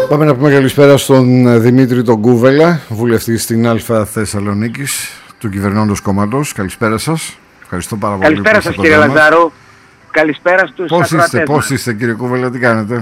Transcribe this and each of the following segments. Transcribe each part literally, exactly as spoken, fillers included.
Πάμε να πούμε καλησπέρα στον Δημήτρη τον Κούβελα, βουλευτή στην Α Θεσσαλονίκης του κυβερνώντος κόμματος. Καλησπέρα σας. Ευχαριστώ πάρα πολύ. Καλησπέρα σας κύριε Λαζάρου. Καλησπέρα στους πώς ακροατές είστε, μας. πώς είστε κύριε Κούβελα, τι κάνετε?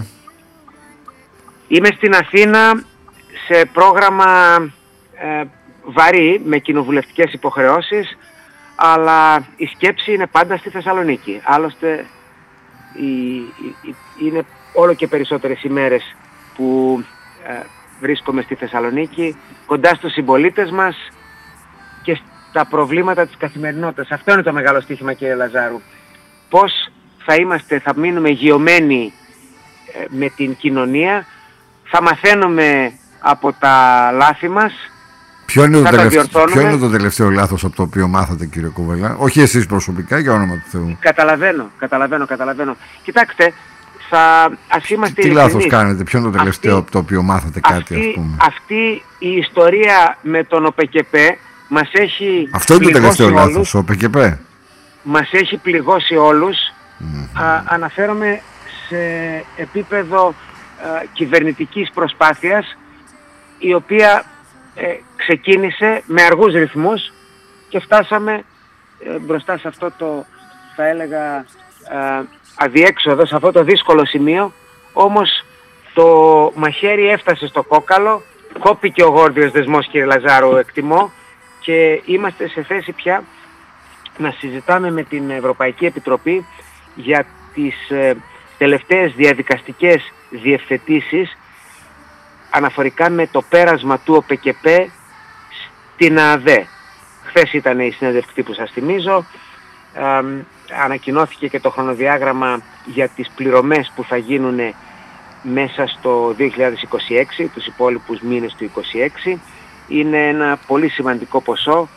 Είμαι στην Αθήνα σε πρόγραμμα ε, βαρύ με κοινοβουλευτικές υποχρεώσεις, αλλά η σκέψη είναι πάντα στη Θεσσαλονίκη. Άλλωστε η, η, είναι όλο και περισσότερες ημέρες που ε, βρίσκομαι στη Θεσσαλονίκη, κοντά στους συμπολίτες μας και στα προβλήματα της καθημερινότητας. Αυτό είναι το μεγάλο στοίχημα κύριε Λαζάρου. Πώς θα είμαστε, θα μείνουμε γειωμένοι ε, με την κοινωνία, θα μαθαίνουμε από τα λάθη μας. Ποιο είναι, το τελευταίο, ποιο είναι το τελευταίο λάθος από το οποίο μάθατε κύριε Κούβελα? Όχι εσείς προσωπικά, για όνομα του Θεού. Καταλαβαίνω, καταλαβαίνω, καταλαβαίνω. Κοιτάξτε, θα, ας είμαστε τι ειλικρινείς. λάθος κάνετε, ποιο είναι το τελευταίο αυτή, από το οποίο μάθατε κάτι αυτή, ας πούμε? Αυτή η ιστορία με τον ΟΠΕΚΕΠΕ μας έχει Αυτό είναι το τελευταίο όλους, λάθος, ο ΟΠΕΚΕΠΕ. Μας έχει πληγώσει όλους. Mm-hmm. Α, αναφέρομαι σε επίπεδο α, κυβερνητικής προσπάθειας, η οποία ε, ξεκίνησε με αργούς ρυθμούς και φτάσαμε ε, μπροστά σε αυτό το, θα έλεγα, ε, αδιέξοδο, σε αυτό το δύσκολο σημείο. Όμως το μαχαίρι έφτασε στο κόκαλο, κόπηκε ο γόρδιος δεσμός κύριε Λαζάρου, εκτιμώ, και είμαστε σε θέση πια να συζητάμε με την Ευρωπαϊκή Επιτροπή για τις ε, τελευταίες διαδικαστικές διευθετήσεις αναφορικά με το πέρασμα του ΟΠΕΚΕΠΕ στην ΑΔΕ. Χθες ήταν η συνέντευξη που σας θυμίζω, ε, ανακοινώθηκε και το χρονοδιάγραμμα για τις πληρωμές που θα γίνουν μέσα στο δύο χιλιάδες είκοσι έξι, τους υπόλοιπους μήνες του είκοσι έξι. Είναι ένα πολύ σημαντικό ποσό,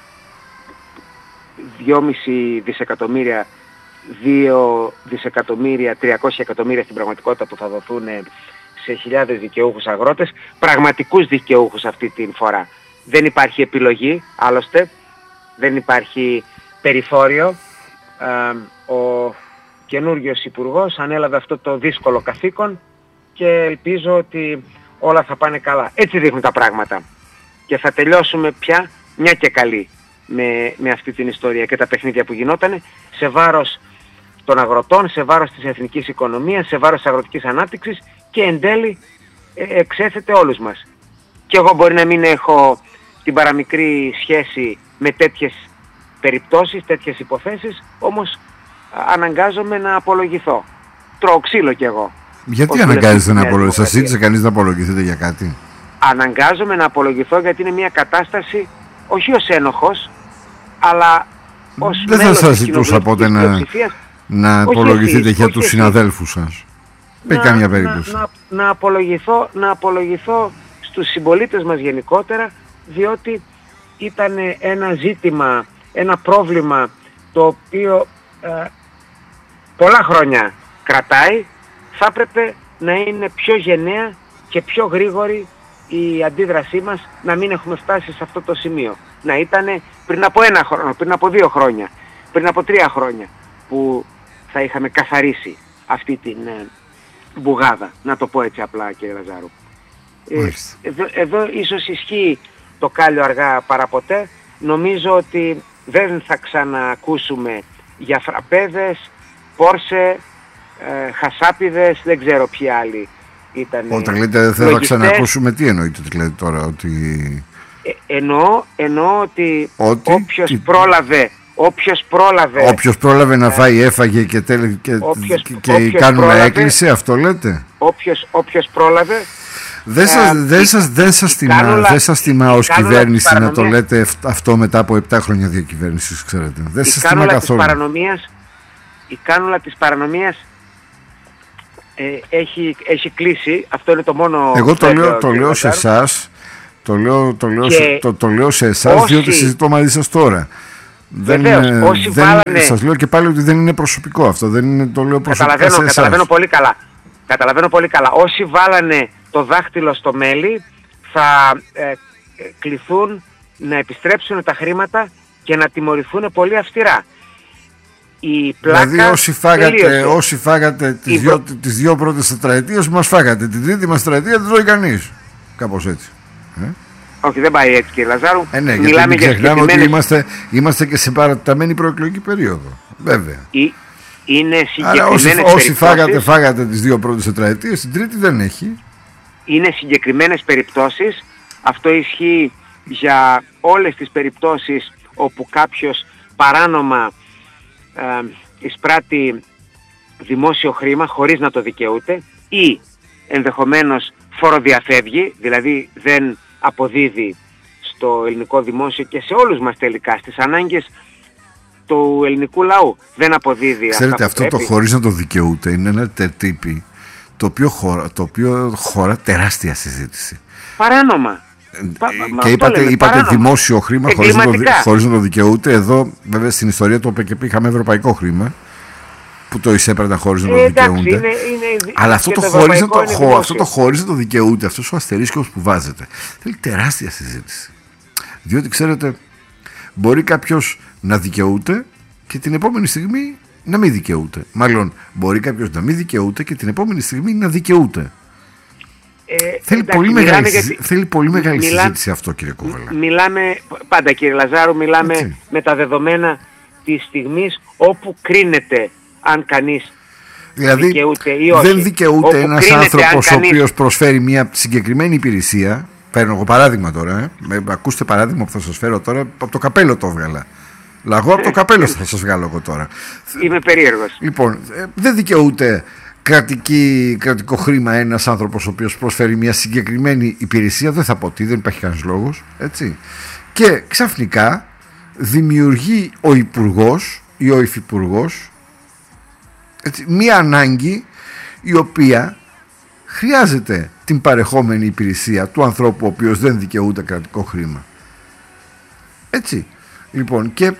δυόμισι δισεκατομμύρια, δύο δισεκατομμύρια, τριακόσια εκατομμύρια στην πραγματικότητα που θα δοθούν σε χιλιάδες δικαιούχους αγρότες, πραγματικούς δικαιούχους αυτή την φορά. Δεν υπάρχει επιλογή, άλλωστε, δεν υπάρχει περιθώριο. Ο καινούργιος υπουργός ανέλαβε αυτό το δύσκολο καθήκον και ελπίζω ότι όλα θα πάνε καλά. Έτσι δείχνουν τα πράγματα. Και θα τελειώσουμε πια μια και καλή με, με αυτή την ιστορία και τα παιχνίδια που γινότανε σε βάρος των αγροτών, σε βάρος της εθνικής οικονομίας, σε βάρος της αγροτικής ανάπτυξης και εν τέλει ε, εξέθετε όλους μας. Και εγώ μπορεί να μην έχω την παραμικρή σχέση με τέτοιες περιπτώσεις, τέτοιες υποθέσεις, όμως α, αναγκάζομαι να απολογηθώ. Τρώω ξύλο κι εγώ. Γιατί αναγκάζεστε να απολογηθείτε? Σας ζήτησε κανείς να απολογηθείτε για κάτι? Αναγκάζομαι να απολογηθώ γιατί είναι μια κατάσταση, όχι ως ένοχος, αλλά ως δεν μέλος θα σας της ζητούσα ποτέ να, να απολογηθείτε εσείς, για τους εσείς. συναδέλφους σας. Δεν έχει καμία περίπτωση. Να, να, να, απολογηθώ, να απολογηθώ στους συμπολίτες μας γενικότερα, διότι ήταν ένα ζήτημα, ένα πρόβλημα το οποίο ε, πολλά χρόνια κρατάει. Θα έπρεπε να είναι πιο γενναία και πιο γρήγορη η αντίδρασή μας, να μην έχουμε φτάσει σε αυτό το σημείο. Να ήταν πριν από ένα χρόνο, πριν από δύο χρόνια, πριν από τρία χρόνια που θα είχαμε καθαρίσει αυτή την ε, μπουγάδα. Να το πω έτσι απλά κύριε Λαζάρου. Ε, εδώ, εδώ ίσως ισχύει το κάλιο αργά παρά ποτέ. Νομίζω ότι δεν θα ξανακούσουμε για φραπέδες, πόρσε, ε, χασάπιδες, δεν ξέρω ποιοι άλλοι ήταν. Όταν λέτε δεν θα ξανακούσουμε, τι εννοείτε δηλαδή τώρα? Ότι... Ε, εννοώ, εννοώ ότι, ότι όποιος τι... πρόλαβε Όποιος πρόλαβε Όποιος πρόλαβε να φάει έφαγε και, τέλει, και, όποιος, και όποιος η κάνουνα πρόλαβε, έκλεισε, αυτό λέτε? Όποιος, όποιος πρόλαβε. Δεν σας, ε, δεν σας, δεν σας τιμά, δεν σας τιμά ως κυβέρνηση να το λέτε αυτό μετά από επτά χρόνια διακυβέρνησης, ξέρετε. Δεν σας τιμά καθόλου. Η κάνουλα της παρανομίας ε, έχει, έχει κλείσει. Αυτό είναι το μόνο. Εγώ το λέω, το λέω σε εσάς, το λέω, το λέω, σε, το, το λέω σε εσάς όσοι, διότι συζητώ μαζί σας τώρα. Δεν, βεβαίως, όσοι δεν, βάλανε... Σας λέω και πάλι ότι δεν είναι προσωπικό αυτό, δεν είναι, το λέω προσωπικά καταλαβαίνω, σε εσάς. Καταλαβαίνω πολύ καλά. Καταλαβαίνω πολύ καλά. Όσοι βάλανε το δάχτυλο στο μέλι θα ε, κληθούν να επιστρέψουν τα χρήματα και να τιμωρηθούν πολύ αυστηρά. η πλάκα δηλαδή όσοι φάγατε, όσοι φάγατε τις, η... δύο, τις δύο πρώτες τετραετίες μας φάγατε, την τρίτη μας τετραετία δεν τρώει κανείς. Κάπως έτσι. Ε? Όχι, δεν πάει έτσι, κύριε Λαζάρου. Ε, ναι, μιλάμε για ξεχνάμε ότι είμαστε, είμαστε και σε παρατεταμένη προεκλογική περίοδο. Βέβαια. Η... Είναι συγκεκριμένες όσοι, περιπτώσεις. Όσοι φάγατε, φάγατε τις δύο πρώτες τετραετίες, την τρίτη δεν έχει. Είναι συγκεκριμένες περιπτώσεις. Αυτό ισχύει για όλες τις περιπτώσεις όπου κάποιος παράνομα ε, εισπράττει δημόσιο χρήμα χωρίς να το δικαιούται ή ενδεχομένως φοροδιαφεύγει, δηλαδή δεν αποδίδει στο ελληνικό δημόσιο και σε όλους μας τελικά, στις ανάγκες του ελληνικού λαού δεν αποδίδει. Ξέρετε, αυτά αυτό πρέπει. Το χωρίς να το δικαιούται είναι ένα τερτύπι το οποίο χώρα, το οποίο χώρα τεράστια συζήτηση. Παράνομα. Και είπατε, είπατε δημόσιο χρήμα χωρίς να, το, χωρίς να το δικαιούται. Εδώ βέβαια στην ιστορία του ΟΠΕΚΕΠ είχαμε ευρωπαϊκό χρήμα που το εισέπαιρναν χωρίς να το ε, δικαιούνται. Είναι, είναι, αλλά αυτό το, το, χωρίς να το, χω, αυτό το χωρίς να το δικαιούνται, αυτός ο αστερίσκος που βάζετε, θέλει τεράστια συζήτηση. Διότι ξέρετε, μπορεί κάποιος να δικαιούται και την επόμενη στιγμή να μην δικαιούται. Μάλλον μπορεί κάποιος να μην δικαιούται και την επόμενη στιγμή να δικαιούται. Ε, θέλει, εντάξει, πολύ μεγάλη, γιατί... θέλει πολύ μεγάλη Μιλά... συζήτηση αυτό, κύριε Κουβέλα. Μιλάμε, πάντα κύριε Λαζάρου, μιλάμε Έτσι. με τα δεδομένα της στιγμής όπου κρίνεται αν κανείς δηλαδή, δικαιούται ή όχι. Δεν δικαιούται ένας άνθρωπος κανείς... ο οποίος προσφέρει μια συγκεκριμένη υπηρεσία. Παίρνω εγώ παράδειγμα τώρα, ε. με, ακούστε παράδειγμα που θα σας φέρω τώρα, από το καπέλο το έβγαλα. Λαγώ από το καπέλο θα σας βγάλω εγώ τώρα. Είμαι περίεργος. Λοιπόν, ε, δεν δικαιούται κρατική, κρατικό χρήμα ένας άνθρωπος ο οποίος προσφέρει μια συγκεκριμένη υπηρεσία, δεν θα πω τι, δεν υπάρχει κανένας λόγος, έτσι. Και ξαφνικά δημιουργεί ο υπουργός ή ο υφυπουργός έτσι, μια ανάγκη η οποία χρειάζεται την παρεχόμενη υπηρεσία του ανθρώπου ο οποίος δεν δικαιούται κρατικό χρήμα. Έτσι. Λοιπόν, και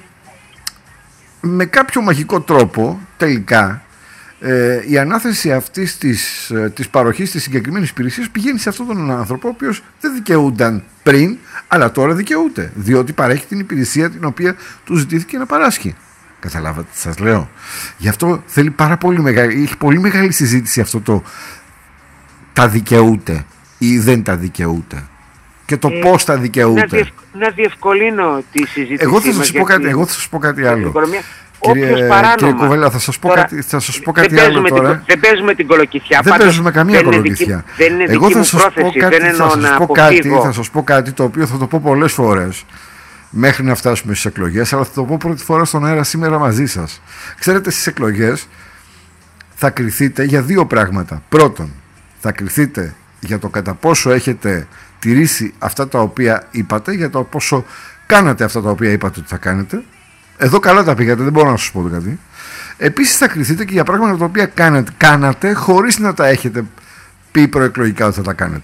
με κάποιο μαγικό τρόπο τελικά ε, η ανάθεση αυτής της, ε, της παροχής της συγκεκριμένης υπηρεσίας πηγαίνει σε αυτόν τον άνθρωπο ο οποίος δεν δικαιούνταν πριν, αλλά τώρα δικαιούται, διότι παρέχει την υπηρεσία την οποία του ζητήθηκε να παράσχει. Καταλάβατε τι σας λέω? Γι' αυτό θέλει πάρα πολύ μεγάλη, έχει πολύ μεγάλη συζήτηση αυτό το τα δικαιούται ή δεν τα δικαιούται και το ε, πώς τα δικαιούται. Να, διευ, να διευκολύνω τη συζήτηση. Εγώ θα σας πω κάτι, εγώ θα σας πω κάτι άλλο. Κύριε, κύριε Κουβέλα, θα σας πω τώρα, κάτι, θα σας πω κάτι άλλο τώρα. Την, δεν παίζουμε την κολοκυθιά. Δεν παίζουμε καμία κολοκυθιά. Δεν είναι δική εγώ θα σας πω κάτι, δεν θα σας πω κάτι, θα σας πω κάτι το οποίο θα το πω πολλές φορές μέχρι να φτάσουμε στις εκλογές, αλλά θα το πω πρώτη φορά στον αέρα σήμερα μαζί σας. Ξέρετε, στις εκλογές θα κριθείτε για δύο πράγματα. Πρώτον, θα κριθείτε για το κατά πόσο έχετε τηρήσει αυτά τα οποία είπατε, για το πόσο κάνατε αυτά τα οποία είπατε ότι θα κάνετε. Εδώ καλά τα πήγατε, δεν μπορώ να σας πω το κάτι. Επίσης θα κριθείτε και για πράγματα τα οποία κάνατε, κάνατε χωρίς να τα έχετε πει προεκλογικά ότι θα τα κάνετε.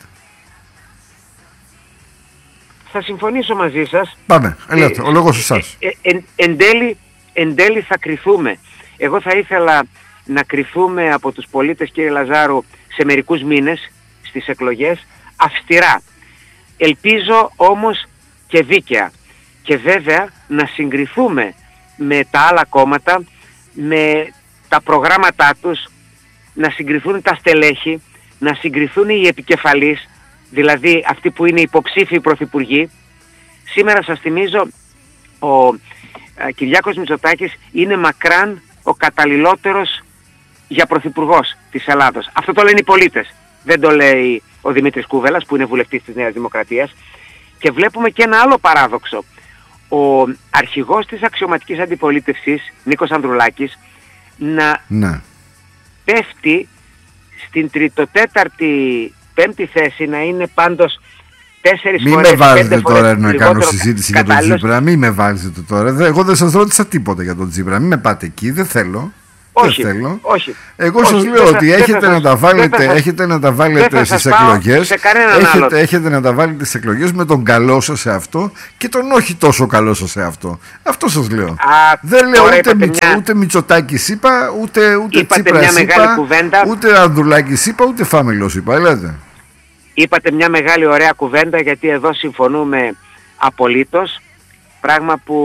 Θα συμφωνήσω μαζί σας. Πάμε, ελάτε, ε, ο λόγος εσάς. Ε, ε, εν, εν, τέλει, εν τέλει θα κριθούμε. Εγώ θα ήθελα να κριθούμε από τους πολίτες, κύριε Λαζάρου, σε μερικούς μήνες στις εκλογές, αυστηρά. Ελπίζω όμως και δίκαια. Και βέβαια να συγκριθούμε με τα άλλα κόμματα, με τα προγράμματά τους, να συγκριθούν τα στελέχη, να συγκριθούν οι επικεφαλείς, δηλαδή αυτοί που είναι υποψήφιοι πρωθυπουργοί. Σήμερα σας θυμίζω, ο ε, Κυριάκος Μητσοτάκης είναι μακράν ο καταλληλότερος για πρωθυπουργός της Ελλάδος. Αυτό το λένε οι πολίτες. Δεν το λέει ο Δημήτρης Κούβελας που είναι βουλευτής της Νέας Δημοκρατίας. Και βλέπουμε και ένα άλλο παράδοξο. Ο αρχηγός της αξιωματικής αντιπολίτευσης, Νίκος Ανδρουλάκης, να ναι. πέφτει στην τριτοτέταρτη πέμπτη θέση, να είναι πάντως τέσσερις Μη φορές, με βάζετε φορές τώρα να κάνω συζήτηση για τον Τσίπρα. Μην με βάζετε τώρα. Εγώ δεν σας ρώτησα τίποτα για τον Τσίπρα. Μην με πάτε εκεί, δεν θέλω. Όχι, δεν θέλω. όχι. Εγώ όχι, σας λέω θα, ότι έχετε να, τα βάλετε, θα, έχετε να τα βάλετε στις εκλογές. Έχετε, έχετε να τα βάλετε στις εκλογές με τον καλό σας σε αυτό και τον όχι τόσο καλό σας σε αυτό. Αυτό σας λέω. Α, δεν λέω ούτε, Μητσο, μια... ούτε Μητσοτάκης είπα, ούτε, ούτε Τσίπρας είπα, κουβέντα. Ούτε Ανδρουλάκης είπα, ούτε Φάμιλος είπα. Έλατε. Είπατε μια μεγάλη ωραία κουβέντα, γιατί εδώ συμφωνούμε απολύτως. Πράγμα που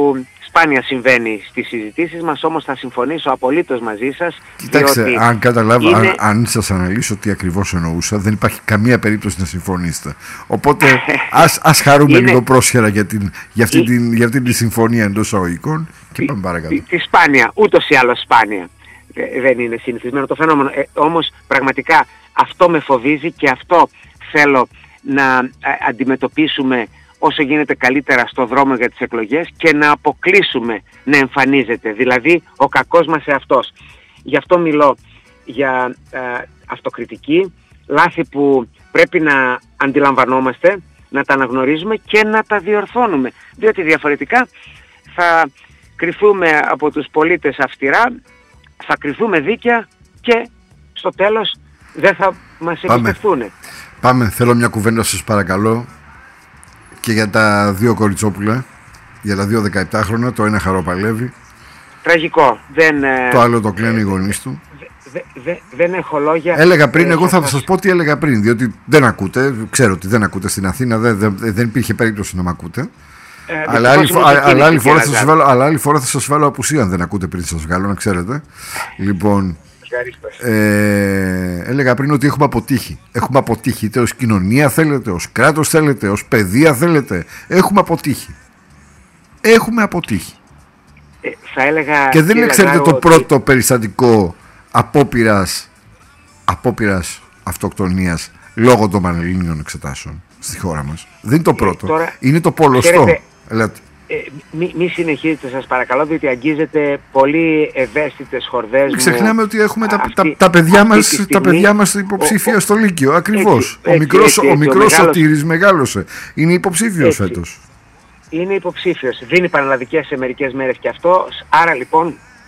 σπάνια συμβαίνει στις συζητήσεις μας, όμως θα συμφωνήσω απολύτως μαζί σας. Κοιτάξτε, αν καταλάβω, είναι... αν, αν σας αναλύσω τι ακριβώς εννοούσα, δεν υπάρχει καμία περίπτωση να συμφωνήσετε. Οπότε ας, ας χαρούμε είναι... λίγο πρόσχερα για, την, για, αυτή, η... την, για αυτή τη συμφωνία εντός εισαγωγικών και πάμε παρακάτω. Τη, τη σπάνια, ούτως ή άλλως σπάνια. Δεν είναι συνηθισμένο το φαινόμενο. Ε, όμως πραγματικά αυτό με φοβίζει και αυτό θέλω να ε, αντιμετωπίσουμε όσο γίνεται καλύτερα στο δρόμο για τις εκλογές και να αποκλείσουμε να εμφανίζεται, δηλαδή ο κακός μας εαυτός. Γι' αυτό μιλώ για ε, αυτοκριτική, λάθη που πρέπει να αντιλαμβανόμαστε, να τα αναγνωρίζουμε και να τα διορθώνουμε, διότι διαφορετικά θα κρυφούμε από τους πολίτες αυστηρά, θα κρυφούμε δίκαια και στο τέλος δεν θα μας εμπιστευτούν. Πάμε, θέλω μια κουβέντα σας παρακαλώ και για τα δύο κοριτσόπουλα, για τα δύο δεκαεπτάχρονα, το ένα χαροπαλεύει. Τραγικό. Δεν, το άλλο το κλαίνουν οι γονείς του. Δε, δε, δεν έχω λόγια. Έλεγα πριν, ε, εγώ θα σας πω τι έλεγα πριν, διότι δεν ακούτε, ξέρω ότι δεν ακούτε στην Αθήνα, δεν, δεν, δεν υπήρχε περίπτωση να μ' ακούτε. Ε, αλλά, άλλη, αλλά, άλλη φορά θα σας βάλω, αλλά άλλη φορά θα σας βάλω απουσία αν δεν ακούτε πριν σας βγάλω, να ξέρετε. Λοιπόν, ε, έλεγα πριν ότι έχουμε αποτύχει. Έχουμε αποτύχει είτε ως κοινωνία θέλετε, ως κράτος θέλετε, ως παιδεία θέλετε. Έχουμε αποτύχει. Έχουμε αποτύχει. Ε, θα έλεγα, και δεν είναι, ξέρετε, το ότι... πρώτο περιστατικό απόπειρας, απόπειρας αυτοκτονίας λόγω των πανελλήνιων εξετάσεων στη χώρα μας. Δεν είναι το πρώτο. Ε, τώρα, είναι το πολλωστό. Ε, μη, μη συνεχίζετε σας παρακαλώ, διότι αγγίζετε πολύ ευαίσθητες χορδές μου. Ξεχνάμε ότι έχουμε τα, αυτή, τα, τα, παιδιά μας, στιγμή, τα παιδιά μας υποψήφια ο, στο Λύκειο. Ακριβώς. Έτσι, ο μικρός, έτσι, έτσι, ο μικρός ο μεγάλος... Σωτήρης μεγάλωσε. Είναι υποψήφιος έτσι. Φέτος. Είναι υποψήφιος. Δίνει πανελλαδικές σε μερικές μέρες και αυτό. Άρα λοιπόν,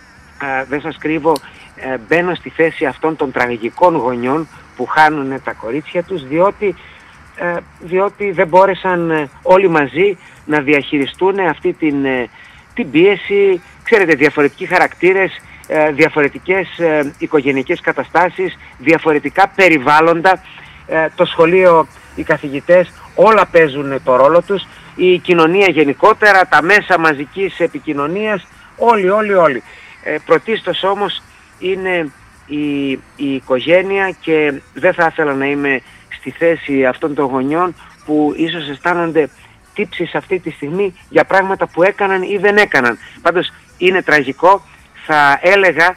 α, δεν σας κρύβω, α, μπαίνω στη θέση αυτών των τραγικών γονιών που χάνουν τα κορίτσια τους, διότι, α, διότι δεν μπόρεσαν α, όλοι μαζί να διαχειριστούν αυτή την, την πίεση, ξέρετε, διαφορετικοί χαρακτήρες, διαφορετικές οικογενειακές καταστάσεις, διαφορετικά περιβάλλοντα, το σχολείο, οι καθηγητές, όλα παίζουν το ρόλο τους, η κοινωνία γενικότερα, τα μέσα μαζικής επικοινωνίας, όλοι, όλοι, όλοι. Πρωτίστως όμως είναι η, η οικογένεια και δεν θα ήθελα να είμαι στη θέση αυτών των γονιών που ίσως αισθάνονται τύψεις αυτή τη στιγμή για πράγματα που έκαναν ή δεν έκαναν. Πάντως είναι τραγικό, θα έλεγα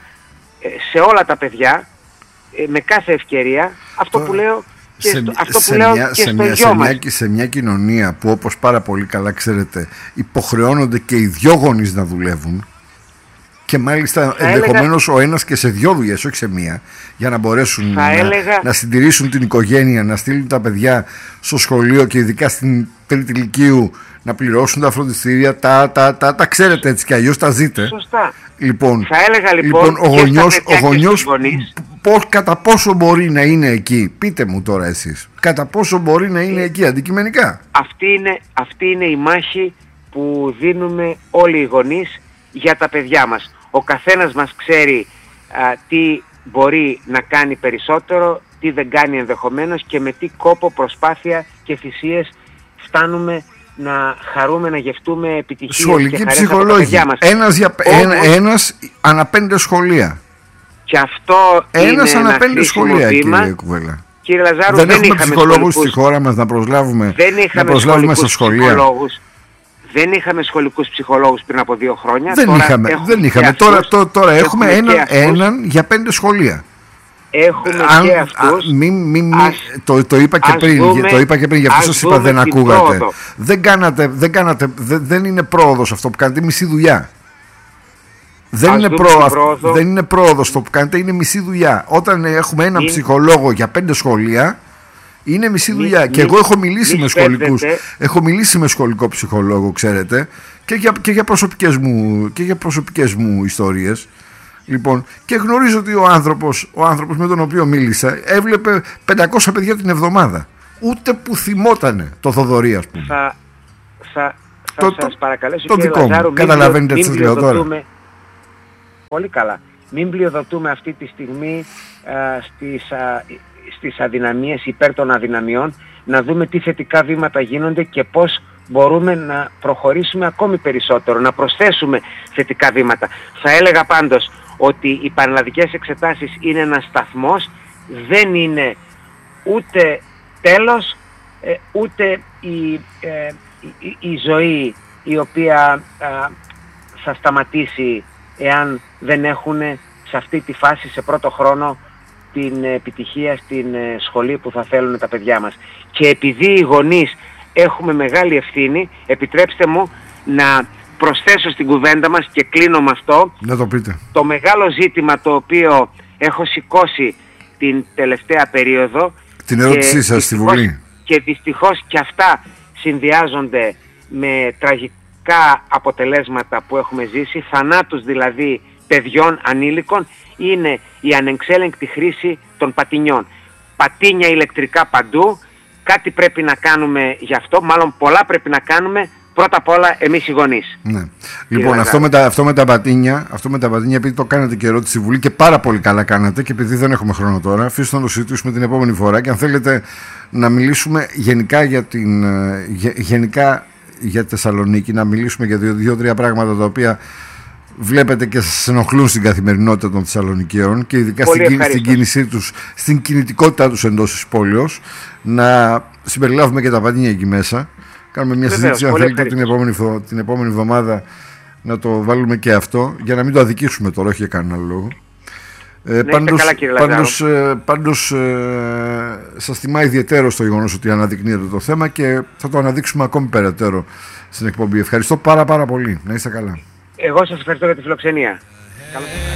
σε όλα τα παιδιά, με κάθε ευκαιρία, αυτό που λέω και σε, στο, αυτό σε που λέω μια, και σε στο μια, γιο σε μας. Μια, σε μια κοινωνία που, όπως πάρα πολύ καλά ξέρετε, υποχρεώνονται και οι δυο γονείς να δουλεύουν και μάλιστα θα ενδεχομένως έλεγα... ο ένας και σε δυο δουλειές, όχι σε μία, για να μπορέσουν να, έλεγα... να συντηρήσουν την οικογένεια, να στείλουν τα παιδιά στο σχολείο και ειδικά στην τρίτη λυκείου να πληρώσουν τα φροντιστήρια, τα, τα, τα, τα ξέρετε έτσι κι αλλιώς τα ζείτε. Σωστά. Λοιπόν, θα έλεγα λοιπόν, λοιπόν ο γονιός, ο γονιός πώς, κατά πόσο μπορεί να είναι εκεί, πείτε μου τώρα εσείς, κατά πόσο μπορεί να είναι εκεί αντικειμενικά. Αυτή είναι, αυτή είναι η μάχη που δίνουμε όλοι οι γονείς για τα παιδιά μας. Ο καθένας μας ξέρει α, τι μπορεί να κάνει περισσότερο, τι δεν κάνει ενδεχομένως και με τι κόπο, προσπάθεια και θυσίες φτάνουμε να χαρούμε, να γευτούμε επιτυχίες. Σχολική ψυχολόγη. Ένας, για, Όμως, ένα, ένας ανά πέντε σχολεία. Και αυτό ένας είναι ανά ένα πέντε σχολεία, βήμα. Κύριε Κουβέλα. Κύριε Λαζάρου, δεν, δεν έχουμε ψυχολόγους στη χώρα μας να προσλάβουμε, δεν να προσλάβουμε στα σχολεία. Ψυχολόγους. Δεν είχαμε σχολικούς ψυχολόγους πριν από δύο χρόνια. Δεν τώρα είχαμε. Δεν είχαμε. Τώρα, τώρα, τώρα έχουμε, έχουμε έναν, έναν για πέντε σχολεία. Έχουμε Αν, και αυτούς. Α, μη, μη, μη, ας, το, το, είπα και πριν, δούμε, το είπα και πριν, γι' αυτό σας είπα δεν ακούγατε. Δεν κάνατε, δεν κάνατε, δεν, δεν είναι πρόοδος αυτό που κάνετε, μισή δουλειά. Δεν είναι, προ, δεν είναι πρόοδος το που κάνετε, είναι μισή δουλειά. Όταν έχουμε έναν είναι... ψυχολόγο για πέντε σχολεία, είναι μισή μη, δουλειά. Μη, και εγώ έχω μιλήσει μη με σχολικούς, έχω μιλήσει με σχολικό ψυχολόγο, ξέρετε, και για, και για, προσωπικές, μου, και για προσωπικές μου ιστορίες. Λοιπόν, και γνωρίζω ότι ο άνθρωπος, ο άνθρωπος με τον οποίο μίλησα έβλεπε πεντακόσια παιδιά την εβδομάδα. Ούτε που θυμότανε το Θοδωρή, ας πούμε. Θα, θα, θα το, σας παρακαλέσω, το κύριε δικό Λαζάρου, μου. Καταλαβαίνετε τι σας λέω τώρα. Πολύ καλά. Μην πλειοδοτούμε αυτή τη στιγμή α, στις, α, στις αδυναμίες υπέρ των αδυναμιών, να δούμε τι θετικά βήματα γίνονται και πώς μπορούμε να προχωρήσουμε ακόμη περισσότερο, να προσθέσουμε θετικά βήματα. Θα έλεγα πάντως ότι οι πανελλαδικές εξετάσεις είναι ένας σταθμός, δεν είναι ούτε τέλος, ε, ούτε η, ε, η, η ζωή η οποία ε, θα σταματήσει εάν δεν έχουν σε αυτή τη φάση, σε πρώτο χρόνο, την επιτυχία στην σχολή που θα θέλουν τα παιδιά μας. Και επειδή οι γονείς έχουμε μεγάλη ευθύνη, επιτρέψτε μου να προσθέσω στην κουβέντα μας και κλείνω με αυτό. Να το πείτε. Το μεγάλο ζήτημα το οποίο έχω σηκώσει την τελευταία περίοδο. Την ερώτησή σας στη Βουλή. Και δυστυχώς και αυτά συνδυάζονται με τραγικά αποτελέσματα που έχουμε ζήσει, θανάτους δηλαδή παιδιών ανήλικων, είναι η ανεξέλεγκτη χρήση των πατινιών. Πατίνια ηλεκτρικά παντού, κάτι πρέπει να κάνουμε γι' αυτό, μάλλον πολλά πρέπει να κάνουμε, πρώτα απ' όλα εμείς οι γονείς. Ναι. Λοιπόν, αυτό με, τα, αυτό με τα πατίνια, αυτό με τα πατίνια, επειδή το κάνατε και ερώτηση στη Βουλή και πάρα πολύ καλά κάνατε, και επειδή δεν έχουμε χρόνο τώρα, αφήστε να το συζητήσουμε την επόμενη φορά, και αν θέλετε να μιλήσουμε γενικά για, την, γενικά για τη Θεσσαλονίκη, να μιλήσουμε για δύο-τρία πράγματα τα οποία βλέπετε και σας ενοχλούν στην καθημερινότητα των Θεσσαλονικαίων και ειδικά στην, στην κίνησή τους, στην κινητικότητά τους εντός της πόλεως, να συμπεριλάβουμε και τα πατίνια εκεί μέσα. Κάνουμε μια συζήτηση, αν θέλετε, την επόμενη, την επόμενη εβδομάδα να το βάλουμε και αυτό, για να μην το αδικήσουμε τώρα, όχι για κανένα λόγο. Ε, πάντως, καλά, πάντως, ε, πάντως ε, σας τιμά ιδιαίτερο το γεγονός ότι αναδεικνύεται το θέμα και θα το αναδείξουμε ακόμη περαιτέρω στην εκπομπή. Ευχαριστώ πάρα πάρα πολύ. Να είστε καλά. Εγώ σας ευχαριστώ για τη φιλοξενία. Καλώς.